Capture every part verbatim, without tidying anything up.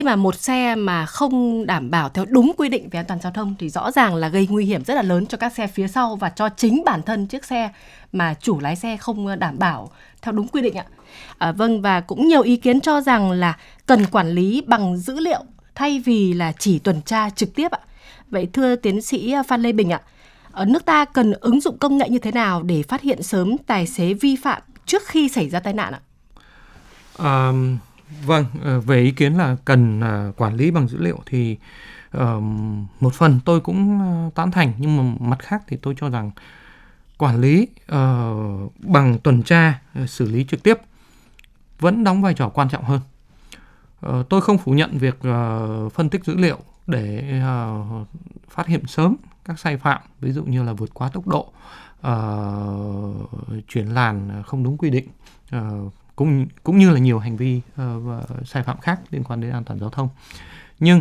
Khi mà một xe mà không đảm bảo theo đúng quy định về an toàn giao thông thì rõ ràng là gây nguy hiểm rất là lớn cho các xe phía sau và cho chính bản thân chiếc xe mà chủ lái xe không đảm bảo theo đúng quy định ạ. À, vâng, và cũng nhiều ý kiến cho rằng là cần quản lý bằng dữ liệu thay vì là chỉ tuần tra trực tiếp ạ. Vậy thưa tiến sĩ Phan Lê Bình ạ, ở nước ta cần ứng dụng công nghệ như thế nào để phát hiện sớm tài xế vi phạm trước khi xảy ra tai nạn ạ? À, vâng, về ý kiến là cần quản lý bằng dữ liệu thì uh, một phần tôi cũng tán thành, nhưng mà mặt khác thì tôi cho rằng quản lý uh, bằng tuần tra, uh, xử lý trực tiếp vẫn đóng vai trò quan trọng hơn. Uh, tôi không phủ nhận việc uh, phân tích dữ liệu để uh, phát hiện sớm các sai phạm, ví dụ như là vượt quá tốc độ, uh, chuyển làn không đúng quy định, uh, cũng cũng như là nhiều hành vi uh, sai phạm khác liên quan đến an toàn giao thông. Nhưng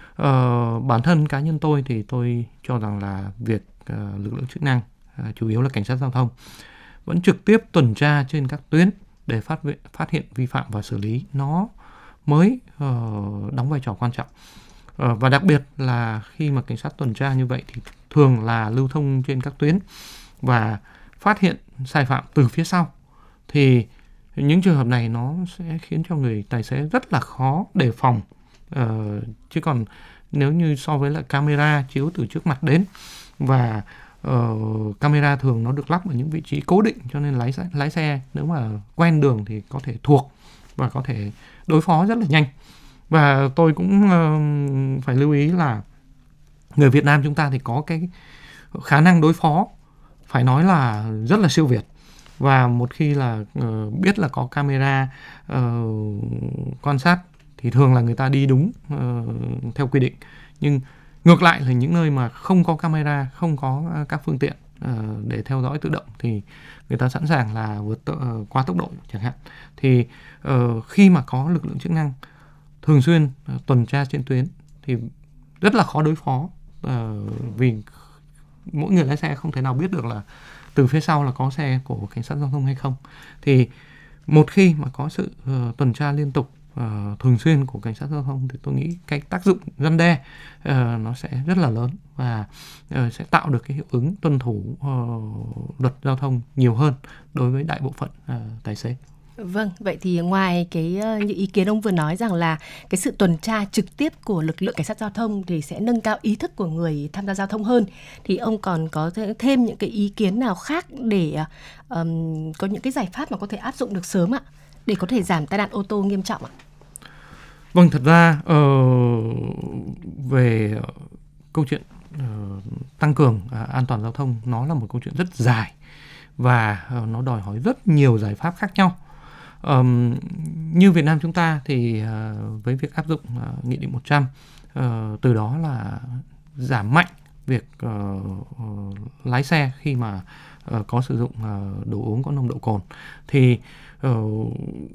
uh, bản thân cá nhân tôi thì tôi cho rằng là việc uh, lực lượng chức năng, uh, chủ yếu là cảnh sát giao thông, vẫn trực tiếp tuần tra trên các tuyến để phát, phát hiện vi phạm và xử lý, nó mới uh, đóng vai trò quan trọng. Uh, và đặc biệt là khi mà cảnh sát tuần tra như vậy thì thường là lưu thông trên các tuyến và phát hiện sai phạm từ phía sau, thì những trường hợp này nó sẽ khiến cho người tài xế rất là khó đề phòng. Uh, chứ còn nếu như so với lại camera chiếu từ trước mặt đến, và uh, camera thường nó được lắp ở những vị trí cố định, cho nên lái xe, lái xe nếu mà quen đường thì có thể thuộc và có thể đối phó rất là nhanh. Và tôi cũng uh, phải lưu ý là người Việt Nam chúng ta thì có cái khả năng đối phó phải nói là rất là siêu việt. Và một khi là uh, biết là có camera uh, quan sát thì thường là người ta đi đúng uh, theo quy định. Nhưng ngược lại là những nơi mà không có camera, không có uh, các phương tiện uh, để theo dõi tự động thì người ta sẵn sàng là vượt uh, quá tốc độ chẳng hạn. Thì uh, khi mà có lực lượng chức năng thường xuyên uh, tuần tra trên tuyến thì rất là khó đối phó, uh, vì mỗi người lái xe không thể nào biết được là từ phía sau là có xe của cảnh sát giao thông hay không. Thì một khi mà có sự uh, tuần tra liên tục, uh, thường xuyên của cảnh sát giao thông thì tôi nghĩ cái tác dụng răn đe uh, nó sẽ rất là lớn và uh, sẽ tạo được cái hiệu ứng tuân thủ uh, luật giao thông nhiều hơn đối với đại bộ phận uh, tài xế. Vâng, vậy thì ngoài cái uh, những ý kiến ông vừa nói rằng là cái sự tuần tra trực tiếp của lực lượng cảnh sát giao thông thì sẽ nâng cao ý thức của người tham gia giao thông hơn, thì ông còn có thêm những cái ý kiến nào khác để uh, um, có những cái giải pháp mà có thể áp dụng được sớm ạ, để có thể giảm tai nạn ô tô nghiêm trọng ạ? Vâng, thật ra uh, về uh, câu chuyện uh, tăng cường uh, an toàn giao thông, nó là một câu chuyện rất dài và uh, nó đòi hỏi rất nhiều giải pháp khác nhau. Um, như Việt Nam chúng ta thì uh, với việc áp dụng uh, Nghị định một trăm, uh, từ đó là giảm mạnh việc uh, uh, lái xe khi mà uh, có sử dụng uh, đồ uống có nồng độ cồn. Thì uh,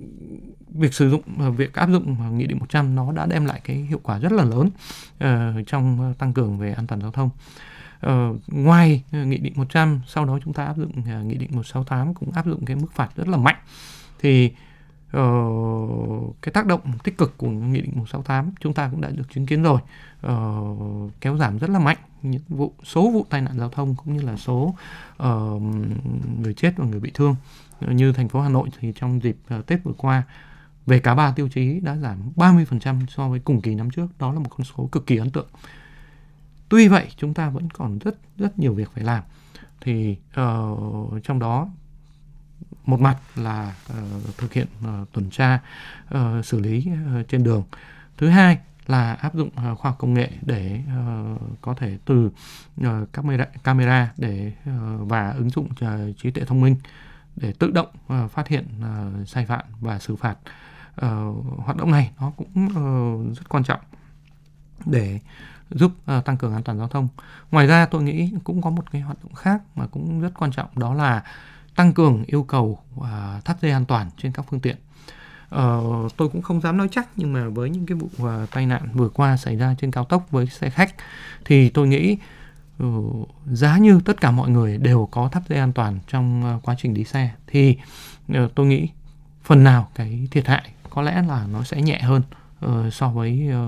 việc sử dụng uh, việc áp dụng uh, Nghị định một trăm nó đã đem lại cái hiệu quả rất là lớn uh, trong uh, tăng cường về an toàn giao thông. Uh, ngoài uh, Nghị định một trăm, sau đó chúng ta áp dụng uh, Nghị định một trăm sáu mươi tám cũng áp dụng cái mức phạt rất là mạnh. Thì uh, cái tác động tích cực của Nghị định một trăm sáu mươi tám chúng ta cũng đã được chứng kiến rồi, uh, kéo giảm rất là mạnh những vụ số vụ tai nạn giao thông cũng như là số uh, người chết và người bị thương. Uh, như thành phố Hà Nội thì trong dịp uh, Tết vừa qua, về cả ba tiêu chí đã giảm ba mươi phần trăm so với cùng kỳ năm trước. Đó là một con số cực kỳ ấn tượng. Tuy vậy chúng ta vẫn còn rất rất nhiều việc phải làm. Thì uh, trong đó một mặt là uh, thực hiện uh, tuần tra, uh, xử lý uh, trên đường. Thứ hai là áp dụng uh, khoa học công nghệ để uh, có thể từ uh, camera, camera để uh, và ứng dụng uh, trí tuệ thông minh để tự động uh, phát hiện uh, sai phạm và xử phạt. Uh, hoạt động này nó cũng uh, rất quan trọng để giúp uh, tăng cường an toàn giao thông. Ngoài ra tôi nghĩ cũng có một cái hoạt động khác mà cũng rất quan trọng, đó là tăng cường yêu cầu uh, thắt dây an toàn trên các phương tiện. Uh, tôi cũng không dám nói chắc, nhưng mà với những cái vụ uh, tai nạn vừa qua xảy ra trên cao tốc với xe khách thì tôi nghĩ uh, giá như tất cả mọi người đều có thắt dây an toàn trong uh, quá trình đi xe thì uh, tôi nghĩ phần nào cái thiệt hại có lẽ là nó sẽ nhẹ hơn uh, so với uh,